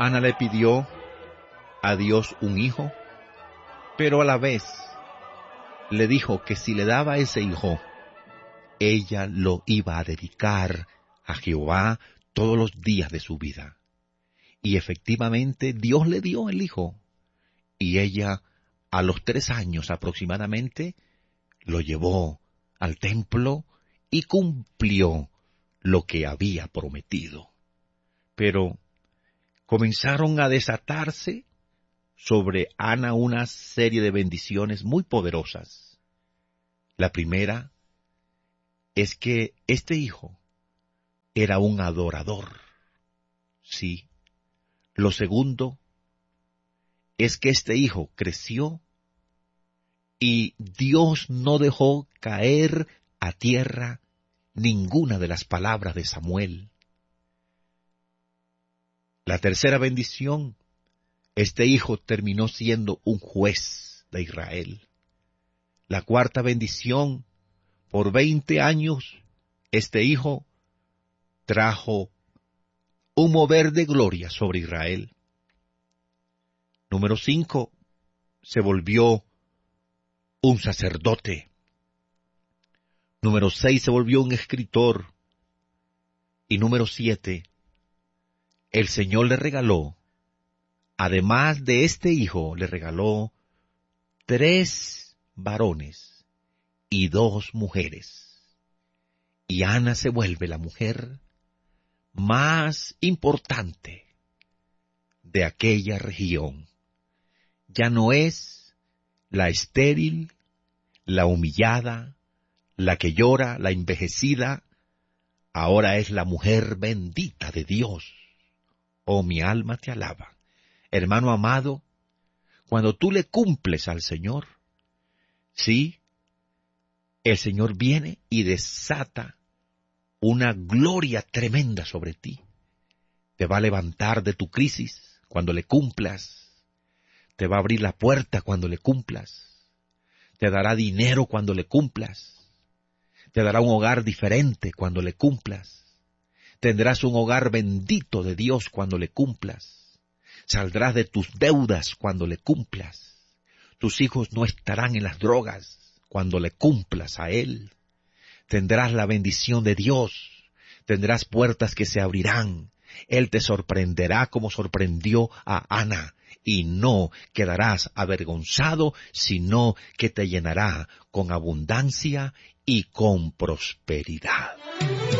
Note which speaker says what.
Speaker 1: Ana le pidió a Dios un hijo, pero a la vez le dijo que si le daba ese hijo, ella lo iba a dedicar a Jehová todos los días de su vida. Y efectivamente Dios le dio el hijo, y ella a los 3 años aproximadamente lo llevó al templo y cumplió lo que había prometido. Pero comenzaron a desatarse sobre Ana una serie de bendiciones muy poderosas. La primera es que este hijo era un adorador. Sí. Lo segundo es que este hijo creció y Dios no dejó caer a tierra ninguna de las palabras de Samuel. La tercera bendición, este hijo terminó siendo un juez de Israel. La cuarta bendición, por 20 años, este hijo trajo un mover de gloria sobre Israel. Número 5, se volvió un sacerdote. Número 6, se volvió un escritor. Y número 7, el Señor le regaló, además de este hijo, le regaló 3 varones y 2 mujeres. Y Ana se vuelve la mujer más importante de aquella región. Ya no es la estéril, la humillada, la que llora, la envejecida, ahora es la mujer bendita de Dios. Oh, mi alma te alaba. Hermano amado, cuando tú le cumples al Señor, sí, el Señor viene y desata una gloria tremenda sobre ti. Te va a levantar de tu crisis cuando le cumplas. Te va a abrir la puerta cuando le cumplas. Te dará dinero cuando le cumplas. Te dará un hogar diferente cuando le cumplas. Tendrás un hogar bendito de Dios cuando le cumplas. Saldrás de tus deudas cuando le cumplas. Tus hijos no estarán en las drogas cuando le cumplas a Él. Tendrás la bendición de Dios. Tendrás puertas que se abrirán. Él te sorprenderá como sorprendió a Ana. Y no quedarás avergonzado, sino que te llenará con abundancia y con prosperidad.